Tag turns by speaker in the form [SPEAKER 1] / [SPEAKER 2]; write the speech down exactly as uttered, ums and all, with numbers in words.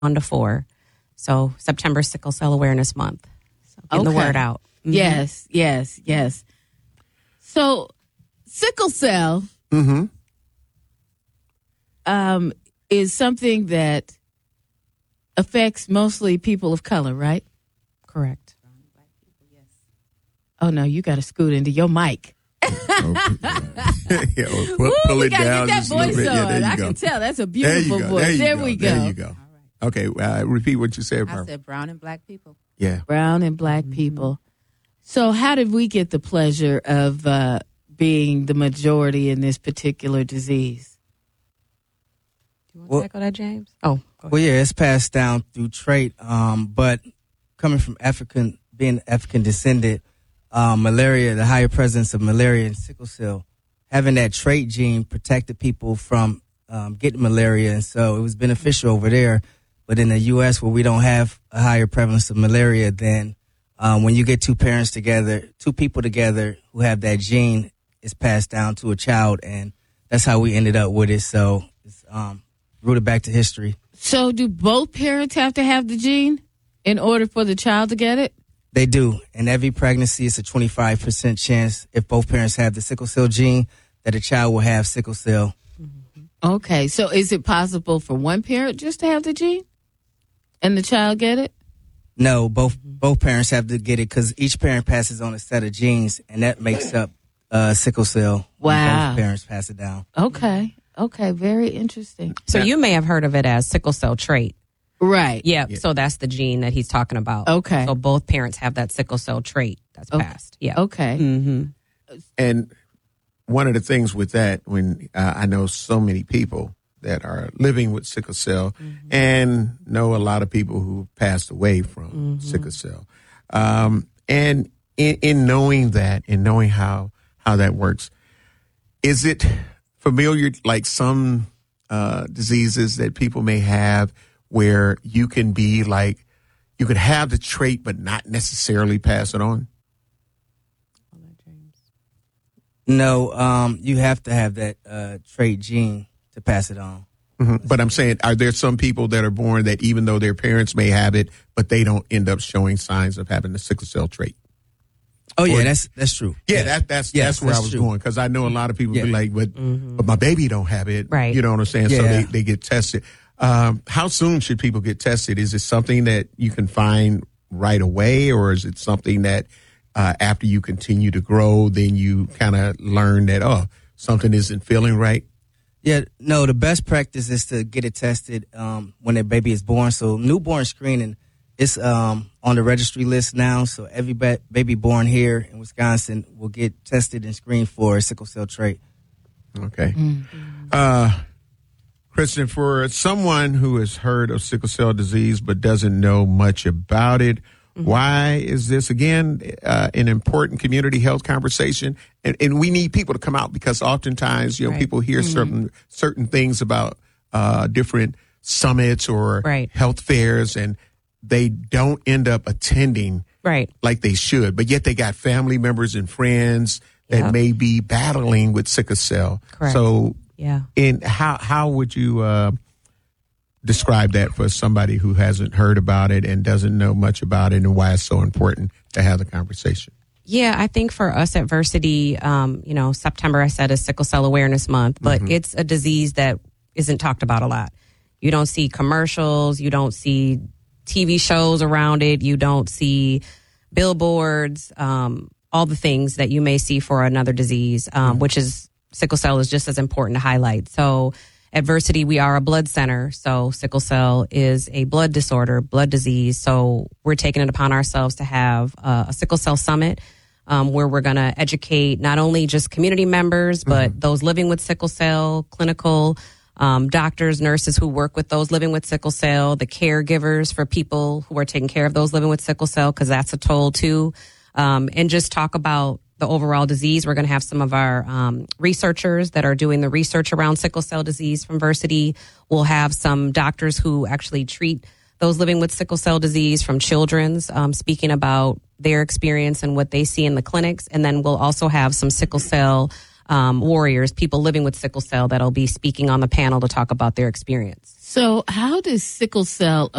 [SPEAKER 1] one to four. So September Sickle Cell Awareness Month. So getting
[SPEAKER 2] Okay.
[SPEAKER 1] the word out. Mm-hmm.
[SPEAKER 2] Yes, yes, yes. So sickle cell
[SPEAKER 3] Mm-hmm.
[SPEAKER 2] um, is something that affects mostly people of color, right?
[SPEAKER 1] Correct.
[SPEAKER 2] Oh, no, you got to scoot into your mic.
[SPEAKER 3] yeah, well, pull,
[SPEAKER 2] Woo,
[SPEAKER 3] pull
[SPEAKER 2] we
[SPEAKER 3] it
[SPEAKER 2] got to
[SPEAKER 3] down
[SPEAKER 2] get that
[SPEAKER 3] just a little
[SPEAKER 2] voice
[SPEAKER 3] bit.
[SPEAKER 2] on.
[SPEAKER 3] Yeah, there you
[SPEAKER 2] I
[SPEAKER 3] go.
[SPEAKER 2] can tell. That's a
[SPEAKER 3] There you
[SPEAKER 2] beautiful
[SPEAKER 3] go.
[SPEAKER 2] voice.
[SPEAKER 3] There, you
[SPEAKER 2] There
[SPEAKER 3] go.
[SPEAKER 2] we go.
[SPEAKER 3] There you go. Okay, uh, repeat what you said,
[SPEAKER 4] I
[SPEAKER 3] Barbara.
[SPEAKER 4] said brown and black people.
[SPEAKER 3] Yeah.
[SPEAKER 2] Brown and black people. So how did we get the pleasure of uh, being the majority in this particular disease?
[SPEAKER 1] Do you want
[SPEAKER 5] Well-
[SPEAKER 1] to echo that, James? Oh, go ahead.
[SPEAKER 5] Well, yeah, it's passed down through trait, um, but coming from African, being African descended, um, malaria, the higher presence of malaria and sickle cell, having that trait gene protected people from um, getting malaria, and so it was beneficial over there. But in the U S, where we don't have a higher prevalence of malaria, then um, when you get two parents together, two people together who have that gene, it's passed down to a child, and that's how we ended up with it. So it's um, rooted back to history.
[SPEAKER 2] So do both parents have to have the gene in order for the child to get it?
[SPEAKER 5] They do. In every pregnancy, it's a twenty-five percent chance, if both parents have the sickle cell gene, that a child will have sickle cell.
[SPEAKER 2] Okay, so is it possible for one parent just to have the gene and the child get it?
[SPEAKER 5] No, both both parents have to get it because each parent passes on a set of genes, and that makes up uh, sickle cell. when
[SPEAKER 2] Wow.
[SPEAKER 5] Both parents pass it down.
[SPEAKER 2] Okay, okay, very interesting.
[SPEAKER 1] So you may have heard of it as sickle cell trait.
[SPEAKER 2] Right.
[SPEAKER 1] Yeah, so that's the gene that he's talking about.
[SPEAKER 2] Okay.
[SPEAKER 1] So both parents have that sickle cell trait that's
[SPEAKER 2] Okay.
[SPEAKER 1] passed. Yeah.
[SPEAKER 2] Okay.
[SPEAKER 1] Mm-hmm.
[SPEAKER 3] And one of the things with that, when uh, I know so many people that are living with sickle cell and know a lot of people who passed away from sickle cell. Um, and in, in knowing that and knowing how, how that works, is it familiar, like some uh, diseases that people may have where you can be like, you could have the trait but not necessarily pass it on?
[SPEAKER 5] No, um, you have to have that uh, trait gene to pass it on.
[SPEAKER 3] Mhm. But I'm saying, are there some people that are born that even though their parents may have it, but they don't end up showing signs of having the sickle cell trait?
[SPEAKER 5] Oh yeah,
[SPEAKER 3] Or-
[SPEAKER 5] that's that's true.
[SPEAKER 3] Yeah, that, that's
[SPEAKER 5] Yes,
[SPEAKER 3] that's where I
[SPEAKER 5] that's
[SPEAKER 3] was
[SPEAKER 5] true.
[SPEAKER 3] going, because I know a lot of people
[SPEAKER 5] Yeah.
[SPEAKER 3] be like, but, but my baby don't have it.
[SPEAKER 1] Right.
[SPEAKER 3] You know what I'm saying? So
[SPEAKER 5] Yeah.
[SPEAKER 3] they, they get tested. Um, how soon should people get tested? Is it something that you can find right away, or is it something that uh, after you continue to grow, then you kind of learn that, oh, something isn't feeling right?
[SPEAKER 5] Yeah, no, the best practice is to get it tested um, when the baby is born. So newborn screening is um, on the registry list now. So every ba- baby born here in Wisconsin will get tested and screened for a sickle cell trait.
[SPEAKER 3] Okay. Uh, Kristen, for someone who has heard of sickle cell disease but doesn't know much about it, why is this, again, uh, an important community health conversation? And, and we need people to come out, because oftentimes, you know,
[SPEAKER 1] Right.
[SPEAKER 3] people hear certain certain things about uh, different summits or
[SPEAKER 1] Right.
[SPEAKER 3] health fairs, and they don't end up attending
[SPEAKER 1] Right.
[SPEAKER 3] like they should, but yet they got family members and friends that
[SPEAKER 1] Yep.
[SPEAKER 3] may be battling with sickle cell.
[SPEAKER 1] Correct.
[SPEAKER 3] So,
[SPEAKER 1] Yeah.
[SPEAKER 3] and how how would you uh, describe that for somebody who hasn't heard about it and doesn't know much about it, and why it's so important to have the conversation?
[SPEAKER 1] Yeah, I think for us at Versity, um, you know, September, I said, is Sickle Cell Awareness Month, but it's a disease that isn't talked about a lot. You don't see commercials, you don't see T V shows around it, you don't see billboards, um, all the things that you may see for another disease, um, which is sickle cell is just as important to highlight. So at Versity, we are a blood center. So sickle cell is a blood disorder, blood disease. So we're taking it upon ourselves to have uh, a sickle cell summit um, where we're going to educate not only just community members, but those living with sickle cell, clinical um, doctors, nurses who work with those living with sickle cell, the caregivers for people who are taking care of those living with sickle cell, because that's a toll too. Um, and just talk about the overall disease. We're going to have some of our um, researchers that are doing the research around sickle cell disease from Versity. We'll have some doctors who actually treat those living with sickle cell disease from Children's, um, speaking about their experience and what they see in the clinics. And then we'll also have some sickle cell um, warriors, people living with sickle cell, that'll be speaking on the panel to talk about their experience.
[SPEAKER 2] So how does sickle cell